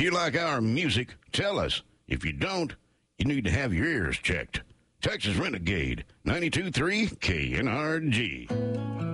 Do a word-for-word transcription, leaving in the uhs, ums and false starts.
you like our music, tell us. If you don't, you need to have your ears checked. Texas Renegade, ninety-two point three K N R G.